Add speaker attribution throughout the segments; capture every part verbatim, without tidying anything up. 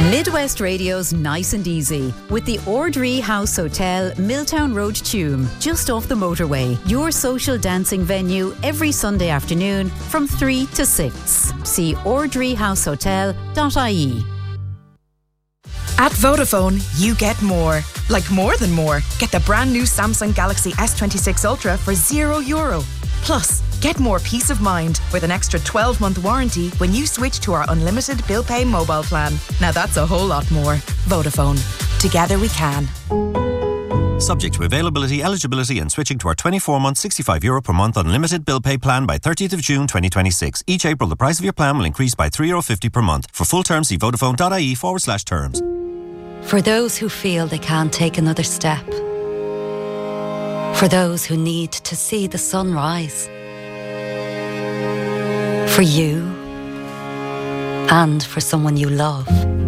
Speaker 1: Midwest Radio's Nice and Easy with the Ordree House Hotel, Milltown Road, Tuam, just off the motorway. Your social dancing venue every Sunday afternoon from three to six. See ordree house hotel dot I E.
Speaker 2: At Vodafone, you get more. Like more than more. Get the brand new Samsung Galaxy S twenty-six Ultra for zero euro. Plus, get more peace of mind with an extra twelve-month warranty when you switch to our unlimited bill pay mobile plan. Now that's a whole lot more. Vodafone. Together we can.
Speaker 3: Subject to availability, eligibility and switching to our twenty-four month, sixty-five euro per month unlimited bill pay plan by thirtieth of June twenty twenty-six. Each April, the price of your plan will increase by three euro fifty per month. For full terms, see vodafone.ie forward slash terms.
Speaker 4: For those who feel they can't take another step. For those who need to see the sun rise. For you. And for someone you love.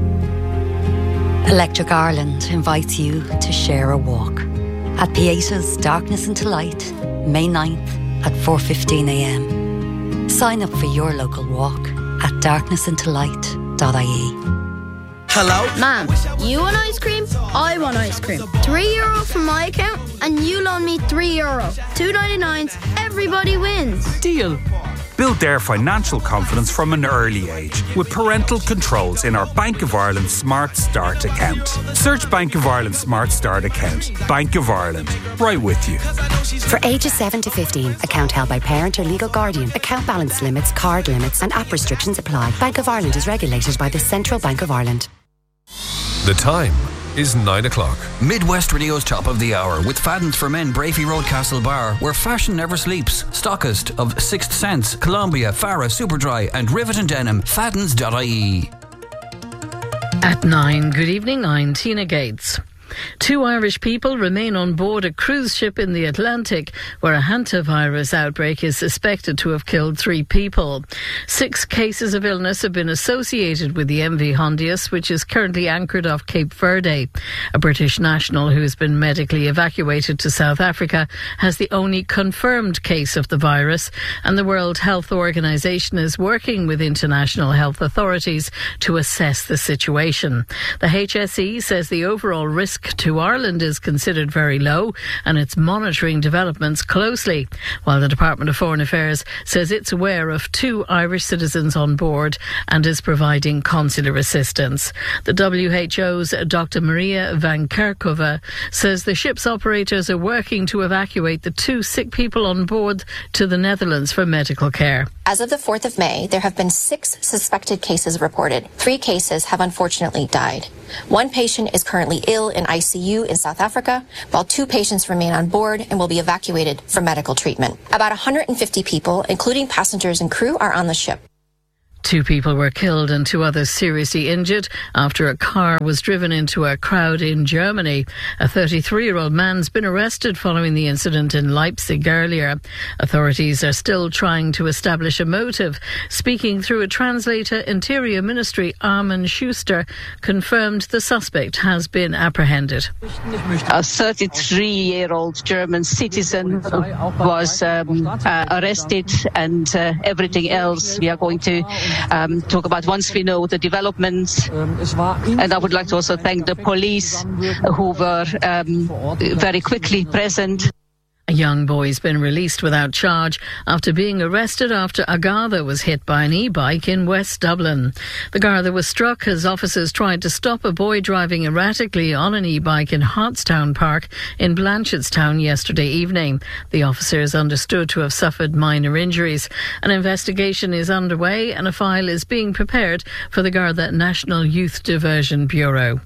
Speaker 4: Electric Ireland invites you to share a walk. At Pieta's Darkness into Light, May ninth at four fifteen a m. Sign up for your local walk at darkness into light dot I E.
Speaker 5: Hello?
Speaker 6: Mom, you want ice cream? I want ice cream. Three euro from my account and you loan me three euro. Two ninety-nines, everybody wins.
Speaker 7: Deal. Build their financial confidence from an early age with parental controls in our Bank of Ireland Smart Start account. Search Bank of Ireland Smart Start account. Bank of Ireland. Right with you.
Speaker 8: For ages seven to fifteen, account held by parent or legal guardian. Account balance limits, card limits and app restrictions apply. Bank of Ireland is regulated by the Central Bank of Ireland.
Speaker 9: The time is nine o'clock.
Speaker 10: Midwest Radio's Top of the Hour with Fadden's for Men, Brafey Road, Castle Bar, where fashion never sleeps. Stockist of Sixth Sense, Columbia, Farah, Superdry and Rivet and Denim. Faddens dot I E.
Speaker 11: At nine, good evening, I'm Tina Gates. Two Irish people remain on board a cruise ship in the Atlantic where a hantavirus outbreak is suspected to have killed three people. Six cases of illness have been associated with the M V Hondius, which is currently anchored off Cape Verde. A British national who has been medically evacuated to South Africa has the only confirmed case of the virus, and the World Health Organization is working with international health authorities to assess the situation. The H S E says the overall risk to Ireland is considered very low and it's monitoring developments closely, while the Department of Foreign Affairs says it's aware of two Irish citizens on board and is providing consular assistance. The W H O's Doctor Maria Van Kerkhove says the ship's operators are working to evacuate the two sick people on board to the Netherlands for medical care.
Speaker 12: As of the fourth of May, there have been six suspected cases reported. Three cases have unfortunately died. One patient is currently ill in I C U in South Africa, while two patients remain on board and will be evacuated for medical treatment. About one hundred fifty people, including passengers and crew, are on the ship.
Speaker 11: Two people were killed and two others seriously injured after a car was driven into a crowd in Germany. A thirty-three-year-old man's been arrested following the incident in Leipzig earlier. Authorities are still trying to establish a motive. Speaking through a translator, Interior Ministry Armin Schuster confirmed the suspect has been apprehended.
Speaker 13: A thirty-three-year-old German citizen was um, uh, arrested, and uh, everything else we are going to Um, talk about once we know the developments. And I would like to also thank the police who were um, very quickly present.
Speaker 11: A young boy's been released without charge after being arrested after a Garda was hit by an e-bike in West Dublin. The Garda was struck as officers tried to stop a boy driving erratically on an e-bike in Hartstown Park in Blanchardstown yesterday evening. The officer is understood to have suffered minor injuries. An investigation is underway and a file is being prepared for the Garda National Youth Diversion Bureau.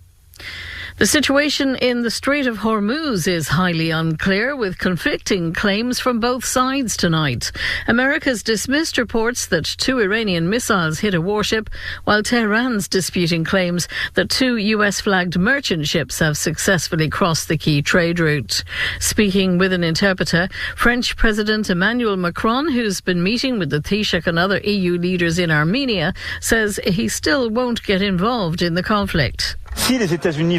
Speaker 11: The situation in the Strait of Hormuz is highly unclear, with conflicting claims from both sides tonight. America's dismissed reports that two Iranian missiles hit a warship, while Tehran's disputing claims that two U S-flagged merchant ships have successfully crossed the key trade route. Speaking with an interpreter, French President Emmanuel Macron, who's been meeting with the Taoiseach and other E U leaders in Armenia, says he still won't get involved in the conflict.
Speaker 14: If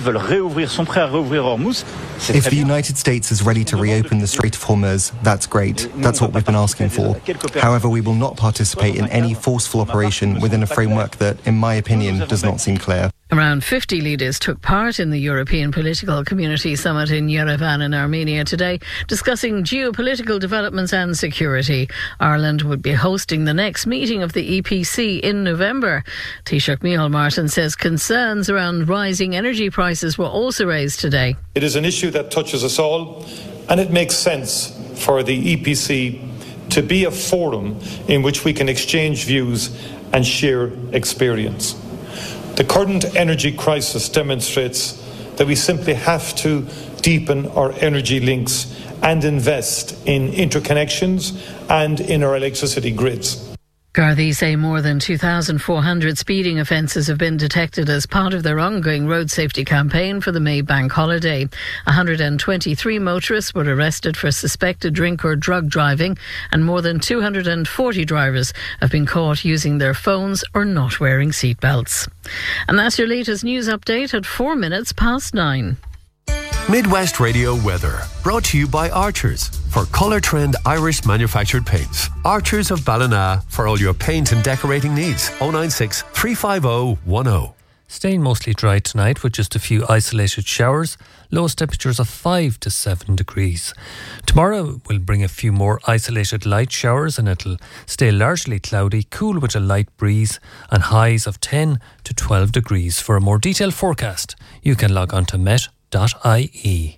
Speaker 14: the United States is ready to reopen the Strait of Hormuz, that's great. That's what we've been asking for. However, we will not participate in any forceful operation within a framework that, in my opinion, does not seem clear.
Speaker 11: Around fifty leaders took part in the European Political Community Summit in Yerevan in Armenia today, discussing geopolitical developments and security. Ireland would be hosting the next meeting of the E P C in November. Taoiseach Micheál Martin says concerns around rising energy prices were also raised today.
Speaker 5: It is an issue that touches us all, and it makes sense for the E P C to be a forum in which we can exchange views and share experience. The current energy crisis demonstrates that we simply have to deepen our energy links and invest in interconnections and in our electricity grids.
Speaker 11: Gardaí say more than two thousand four hundred speeding offences have been detected as part of their ongoing road safety campaign for the May bank holiday. one hundred twenty-three motorists were arrested for suspected drink or drug driving, and more than two hundred forty drivers have been caught using their phones or not wearing seatbelts. And that's your latest news update at four minutes past nine.
Speaker 15: Midwest Radio weather, brought to you by Archers for Colour Trend Irish manufactured paints. Archers of Ballina for all your paint and decorating needs. oh nine six, three five oh, one oh.
Speaker 16: Staying mostly dry tonight with just a few isolated showers. Lowest temperatures of five to seven degrees. Tomorrow will bring a few more isolated light showers, and it'll stay largely cloudy, cool with a light breeze, and highs of ten to twelve degrees. For a more detailed forecast, you can log on to met dot I E.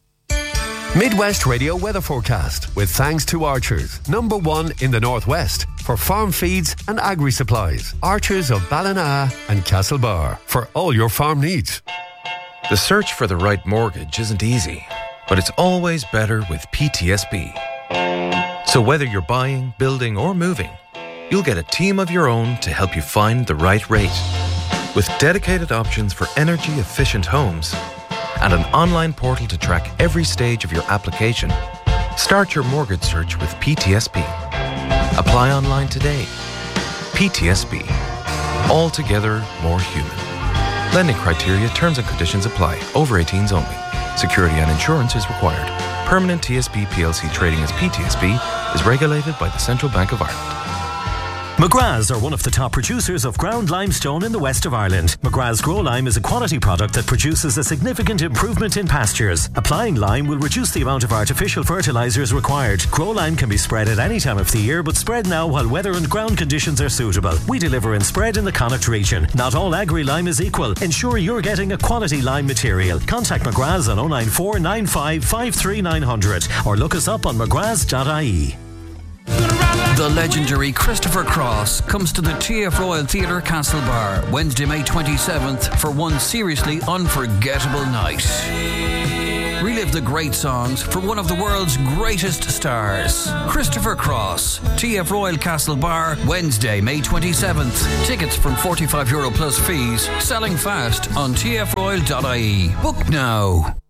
Speaker 15: Midwest Radio weather forecast with thanks to Archers, number one in the Northwest for farm feeds and agri supplies. Archers of Ballina and Castlebar for all your farm needs.
Speaker 17: The search for the right mortgage isn't easy, but it's always better with P T S B. So whether you're buying, building or moving, you'll get a team of your own to help you find the right rate. With dedicated options for energy efficient homes and an online portal to track every stage of your application, start your mortgage search with P T S B. Apply online today. P T S B. Altogether more human. Lending criteria, terms and conditions apply. Over eighteens only. Security and insurance is required. Permanent T S B P L C trading as P T S B is regulated by the Central Bank of Ireland.
Speaker 18: McGrath's are one of the top producers of ground limestone in the west of Ireland. McGrath's Grow Lime is a quality product that produces a significant improvement in pastures. Applying lime will reduce the amount of artificial fertilisers required. Grow Lime can be spread at any time of the year, but spread now while weather and ground conditions are suitable. We deliver and spread in the Connacht region. Not all agri-lime is equal. Ensure you're getting a quality lime material. Contact McGrath's on oh nine four, nine five, five three nine hundred or look us up on mcgraths dot I E.
Speaker 10: The legendary Christopher Cross comes to the T F Royal Theatre Castlebar Wednesday, May twenty-seventh for one seriously unforgettable night. Relive the great songs from one of the world's greatest stars. Christopher Cross, T F Royal Castlebar, Wednesday, May twenty-seventh. Tickets from forty-five euro plus fees, selling fast on T F royal dot I E. Book now.